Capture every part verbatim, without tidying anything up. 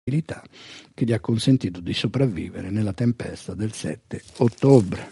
che gli ha consentito di sopravvivere nella tempesta del sette ottobre.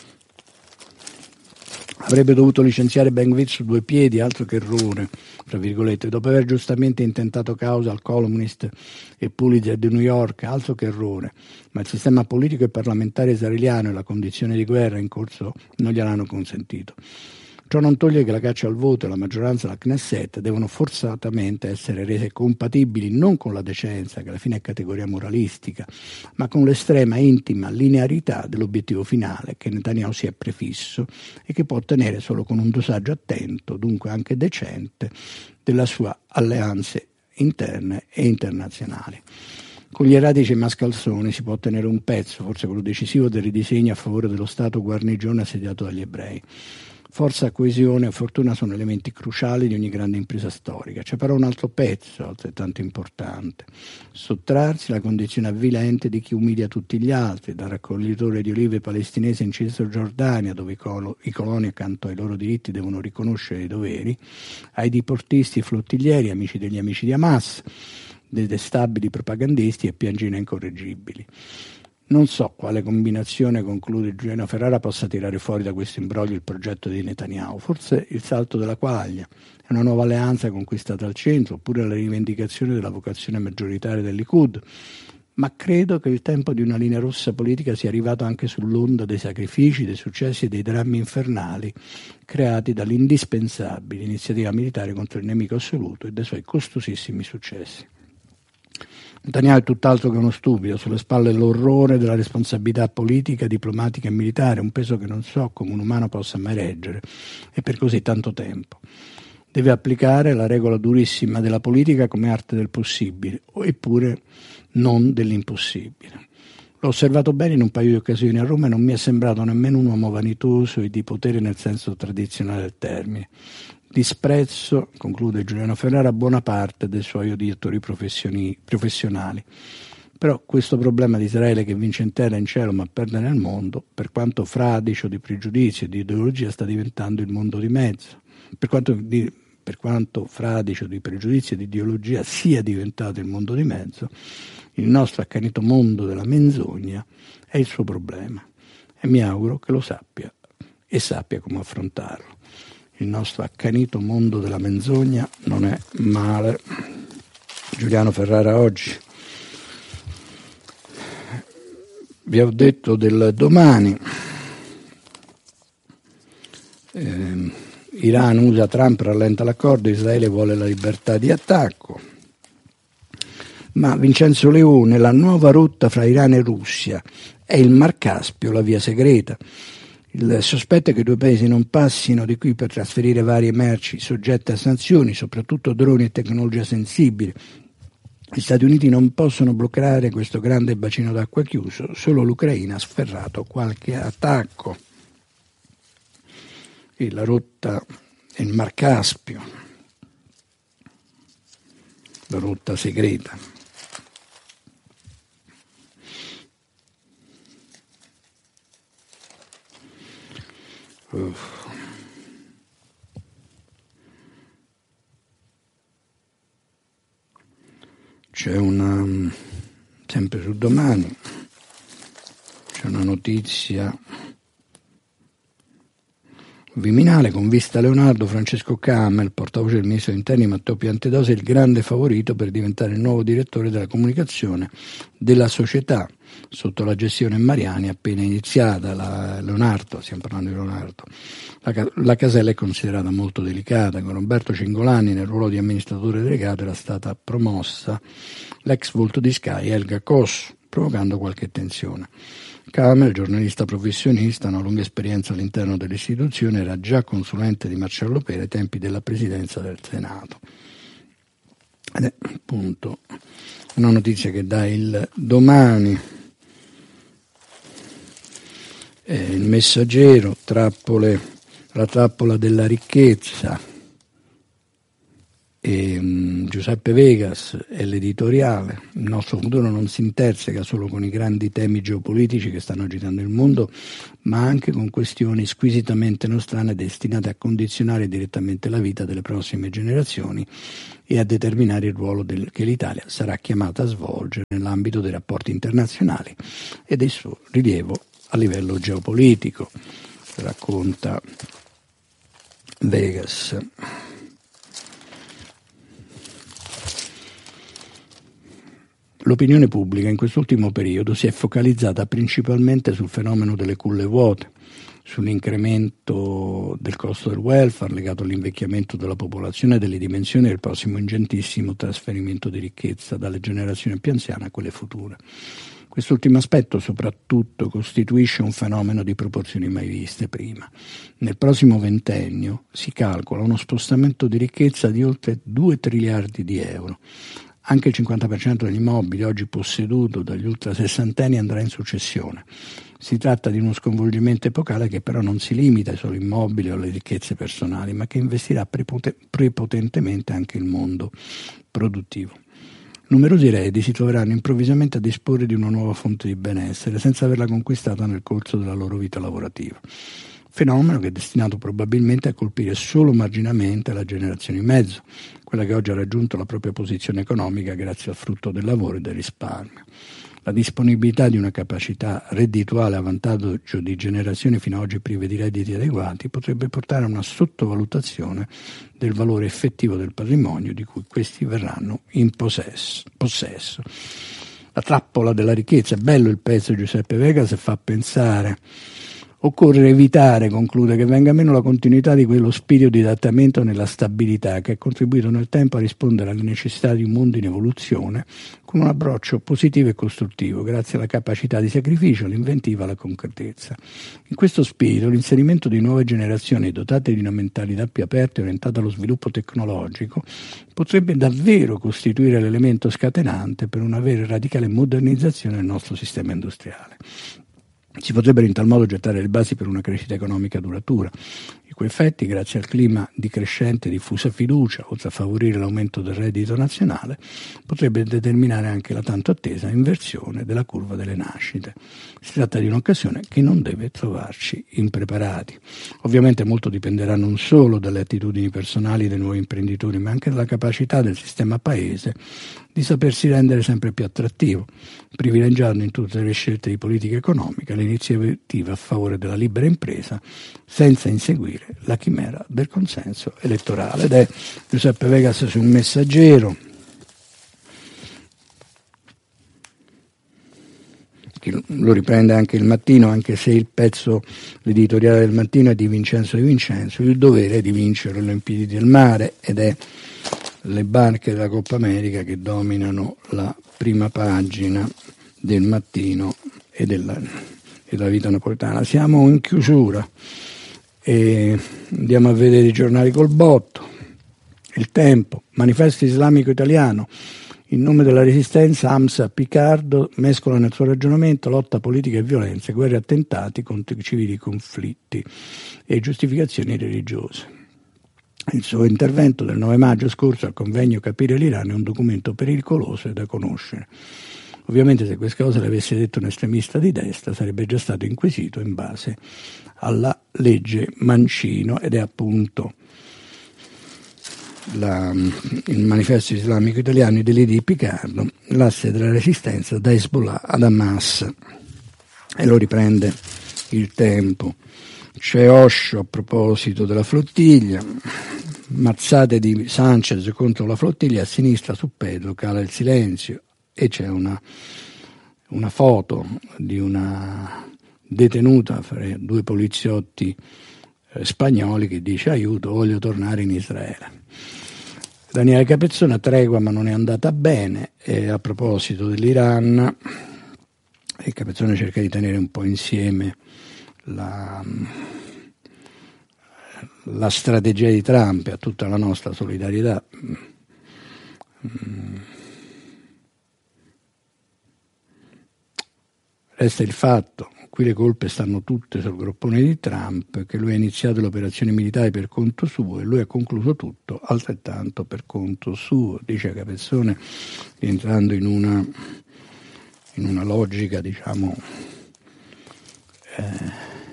Avrebbe dovuto licenziare Ben-Gvir su due piedi, altro che errore, tra virgolette, dopo aver giustamente intentato causa al columnist e Pulitzer di New York, altro che errore, ma il sistema politico e parlamentare israeliano e la condizione di guerra in corso non gliel'hanno consentito. Ciò non toglie che la caccia al voto e la maggioranza alla Knesset devono forzatamente essere rese compatibili non con la decenza, che alla fine è categoria moralistica, ma con l'estrema intima linearità dell'obiettivo finale che Netanyahu si è prefisso e che può ottenere solo con un dosaggio attento, dunque anche decente, della sua alleanze interne e internazionali. Con gli erratici mascalzoni si può ottenere un pezzo, forse quello decisivo, del ridisegno a favore dello Stato guarnigione assediato dagli ebrei. Forza, coesione e fortuna sono elementi cruciali di ogni grande impresa storica. C'è però un altro pezzo altrettanto importante: sottrarsi alla condizione avvilente di chi umilia tutti gli altri, dal raccoglitore di olive palestinese in Cisgiordania, dove i, colo- i coloni accanto ai loro diritti devono riconoscere i doveri, ai diportisti e flottiglieri, amici degli amici di Hamas, detestabili propagandisti e piangine incorreggibili. Non so quale combinazione, conclude Giuliano Ferrara, possa tirare fuori da questo imbroglio il progetto di Netanyahu. Forse il salto della quaglia, è una nuova alleanza conquistata al centro, oppure la rivendicazione della vocazione maggioritaria del Likud. Ma credo che il tempo di una linea rossa politica sia arrivato anche sull'onda dei sacrifici, dei successi e dei drammi infernali creati dall'indispensabile iniziativa militare contro il nemico assoluto e dai suoi costosissimi successi. Netanyahu è tutt'altro che uno stupido, sulle spalle l'orrore della responsabilità politica, diplomatica e militare, un peso che non so come un umano possa mai reggere, e per così tanto tempo. Deve applicare la regola durissima della politica come arte del possibile, eppure non dell'impossibile. L'ho osservato bene in un paio di occasioni a Roma e non mi è sembrato nemmeno un uomo vanitoso e di potere nel senso tradizionale del termine. Disprezzo, conclude Giuliano Ferrara, buona parte dei suoi odiatori professionali. Però questo problema di Israele che vince in terra e in cielo ma perde nel mondo, per quanto fradicio di pregiudizi e di ideologia, sta diventando il mondo di mezzo. Per quanto, di, per quanto fradicio di pregiudizi e di ideologia sia diventato il mondo di mezzo, il nostro accanito mondo della menzogna è il suo problema e mi auguro che lo sappia e sappia come affrontarlo. Il nostro accanito mondo della menzogna non è male. Giuliano Ferrara oggi. Vi ho detto del domani. Eh, Iran usa Trump, rallenta l'accordo, Israele vuole la libertà di attacco. Ma Vincenzo Leone, la nuova rotta fra Iran e Russia è il Mar Caspio, la via segreta. Il sospetto è che i due paesi non passino di qui per trasferire varie merci soggette a sanzioni, soprattutto droni e tecnologia sensibile. Gli Stati Uniti non possono bloccare questo grande bacino d'acqua chiuso, solo l'Ucraina ha sferrato qualche attacco. E la rotta è il Mar Caspio, la rotta segreta. Uff. C'è una, sempre su Domani, c'è una notizia Viminale con Vista Leonardo, Francesco Camel, portavoce del ministro degli interni Matteo Piantedosi, è il grande favorito per diventare il nuovo direttore della comunicazione della società sotto la gestione Mariani appena iniziata. La Leonardo, stiamo parlando di Leonardo, la, la casella è considerata molto delicata. Con Roberto Cingolani nel ruolo di amministratore delegato era stata promossa l'ex volto di Sky Elga Cos, provocando qualche tensione. Camel, giornalista professionista, una lunga esperienza all'interno dell'istituzione, era già consulente di Marcello Pera ai tempi della presidenza del Senato. Ed è appunto una notizia che dà il Domani. Eh, il Messaggero, trappole, la trappola della ricchezza e um, Giuseppe Vegas e l'editoriale. Il nostro futuro non si interseca solo con i grandi temi geopolitici che stanno agitando il mondo, ma anche con questioni squisitamente nostrane destinate a condizionare direttamente la vita delle prossime generazioni e a determinare il ruolo del, che l'Italia sarà chiamata a svolgere nell'ambito dei rapporti internazionali e del suo rilievo a livello geopolitico, racconta Vegas. L'opinione pubblica in quest'ultimo periodo si è focalizzata principalmente sul fenomeno delle culle vuote, sull'incremento del costo del welfare legato all'invecchiamento della popolazione e delle dimensioni del prossimo ingentissimo trasferimento di ricchezza dalle generazioni più anziane a quelle future. Quest'ultimo aspetto soprattutto costituisce un fenomeno di proporzioni mai viste prima. Nel prossimo ventennio si calcola uno spostamento di ricchezza di oltre due triliardi di euro. Anche il cinquanta per cento degli immobili oggi posseduto dagli ultrasessantenni andrà in successione. Si tratta di uno sconvolgimento epocale che però non si limita ai soli immobili o alle ricchezze personali, ma che investirà prepotentemente anche il mondo produttivo. Numerosi eredi si troveranno improvvisamente a disporre di una nuova fonte di benessere senza averla conquistata nel corso della loro vita lavorativa. Fenomeno che è destinato probabilmente a colpire solo marginalmente la generazione in mezzo, quella che oggi ha raggiunto la propria posizione economica grazie al frutto del lavoro e del risparmio. La disponibilità di una capacità reddituale a vantaggio di generazioni fino ad oggi prive di redditi adeguati potrebbe portare a una sottovalutazione del valore effettivo del patrimonio di cui questi verranno in possesso. possesso. La trappola della ricchezza, è bello il pezzo di Giuseppe Vegas e fa pensare. Occorre evitare, conclude, che venga meno la continuità di quello spirito di adattamento nella stabilità che ha contribuito nel tempo a rispondere alle necessità di un mondo in evoluzione con un approccio positivo e costruttivo, grazie alla capacità di sacrificio, all'inventiva e alla concretezza. In questo spirito l'inserimento di nuove generazioni dotate di una mentalità più aperta e orientata allo sviluppo tecnologico potrebbe davvero costituire l'elemento scatenante per una vera e radicale modernizzazione del nostro sistema industriale. Si potrebbero in tal modo gettare le basi per una crescita economica duratura, i cui effetti, grazie al clima di crescente e diffusa fiducia, oltre a favorire l'aumento del reddito nazionale, potrebbe determinare anche la tanto attesa inversione della curva delle nascite. Si tratta di un'occasione che non deve trovarci impreparati. Ovviamente molto dipenderà non solo dalle attitudini personali dei nuovi imprenditori, ma anche dalla capacità del sistema paese di sapersi rendere sempre più attrattivo, privilegiando in tutte le scelte di politica economica l'iniziativa a favore della libera impresa, senza inseguire la chimera del consenso elettorale. Ed è Giuseppe Vegas su Un Messaggero, che lo riprende anche Il Mattino, anche se il pezzo, l'editoriale del Mattino è di Vincenzo Di Vincenzo, il dovere è di vincere le Olimpiadi del mare, ed è le barche della Coppa America che dominano la prima pagina del Mattino e della, e della vita napoletana. Siamo in chiusura e andiamo a vedere i giornali col botto. Il Tempo, Manifesto Islamico Italiano, in nome della resistenza, Hamza Picardo mescola nel suo ragionamento lotta politica e violenza, guerre e attentati contro i civili conflitti e giustificazioni religiose. Il suo intervento del nove maggio scorso al convegno Capire l'Iran è un documento pericoloso e da conoscere. Ovviamente se queste cose le avesse detto un estremista di destra sarebbe già stato inquisito in base alla legge Mancino, ed è appunto la, il Manifesto Islamico Italiano, i delitti di Picardo, l'asse della resistenza da Hezbollah ad Hamas, e lo riprende Il Tempo. C'è Osho a proposito della flottiglia, mazzate di Sanchez contro la flottiglia, a sinistra su Pedro cala il silenzio, e c'è una, una foto di una detenuta fra due poliziotti eh, spagnoli che dice: aiuto, voglio tornare in Israele. Daniele Capezzone, tregua ma non è andata bene, e a proposito dell'Iran, e Capezzone cerca di tenere un po' insieme La, la strategia di Trump e a tutta la nostra solidarietà. Resta il fatto, qui le colpe stanno tutte sul groppone di Trump, che lui ha iniziato le operazioni militari per conto suo e lui ha concluso tutto altrettanto per conto suo, dice Capezzone, rientrando in una, in una logica, diciamo, eh,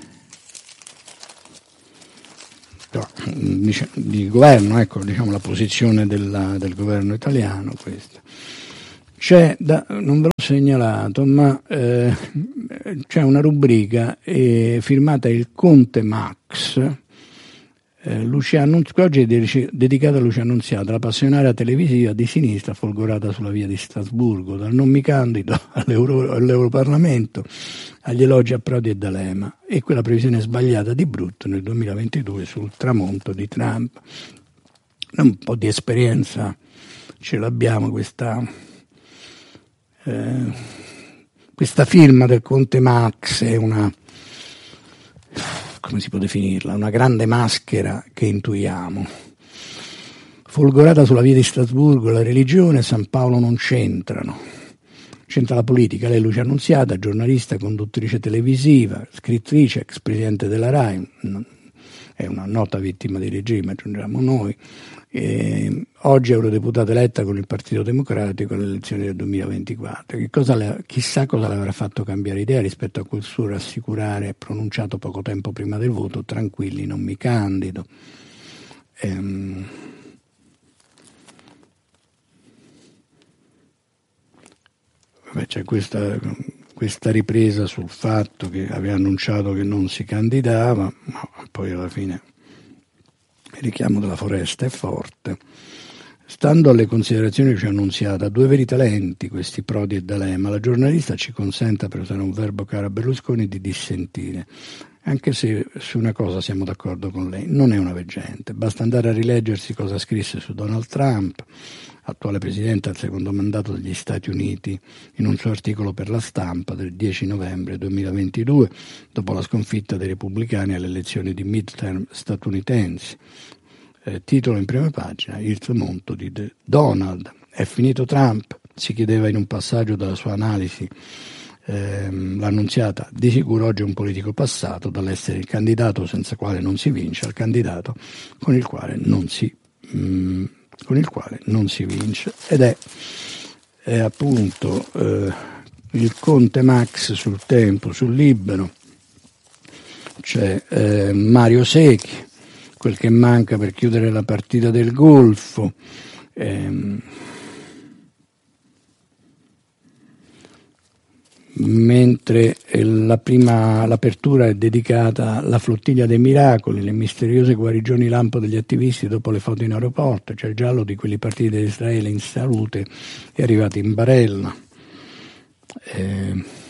di governo, ecco, diciamo la posizione della, del governo italiano questa. C'è, da, non ve l'ho segnalato, ma eh, c'è una rubrica eh, firmata il Conte Max, eh, Lucia Annunziata, oggi è de- dedicata a Lucia Annunziata, la passionaria televisiva di sinistra folgorata sulla via di Strasburgo, dal non mi candido all'Euro, all'Europarlamento, agli elogi a Prodi e D'Alema, e quella previsione sbagliata di brutto nel duemilaventidue sul tramonto di Trump. Un po' di esperienza ce l'abbiamo, questa... Eh, questa firma del Conte Max è una, come si può definirla, una grande maschera che intuiamo. Folgorata sulla via di Strasburgo, la religione e San Paolo non c'entrano. C'entra la politica, lei Lucia Annunziata, giornalista, conduttrice televisiva, scrittrice, ex presidente della RAI, è una nota vittima di regime, aggiungiamo noi. E oggi eurodeputata eletta con il Partito Democratico alle elezioni del duemilaventiquattro. Che cosa le, chissà cosa le avrà fatto cambiare idea rispetto a quel suo rassicurare pronunciato poco tempo prima del voto: tranquilli, non mi candido. Ehm, vabbè, c'è questa, questa ripresa sul fatto che aveva annunciato che non si candidava, ma poi alla fine il richiamo della foresta è forte. Stando alle considerazioni che ci ha annunziata, due veri talenti questi Prodi e D'Alema, la giornalista ci consenta, per usare un verbo caro a Berlusconi, di dissentire, anche se su una cosa siamo d'accordo con lei: non è una veggente, basta andare a rileggersi cosa scrisse su Donald Trump, attuale presidente al secondo mandato degli Stati Uniti, in un suo articolo per La Stampa del dieci novembre duemilaventidue, dopo la sconfitta dei repubblicani alle elezioni di midterm statunitensi. Eh, titolo in prima pagina: il tramonto di Donald. È finito Trump? Si chiedeva in un passaggio della sua analisi ehm, l'Annunziata. Di sicuro oggi è un politico passato dall'essere il candidato senza quale non si vince al candidato con il quale non si mh, con il quale non si vince, ed è, è appunto eh, il Conte Max sul Tempo, sul Libero. C'è eh, Mario Secchi, quel che manca per chiudere la partita del Golfo. Ehm, mentre la prima, l'apertura è dedicata alla flottiglia dei miracoli, le misteriose guarigioni lampo degli attivisti dopo le foto in aeroporto. C'è il giallo di quelli partiti da Israele in salute e arrivati in barella. Eh,